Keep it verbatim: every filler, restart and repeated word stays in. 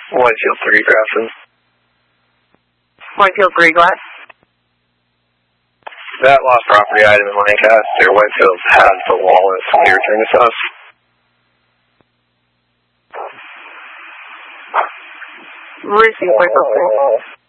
Whitefield three, Grafton. Whitefield three, go ahead. That lost property item in Lancaster, Whitefield has the wallet. Can you return this to us? Receive Whitefield three.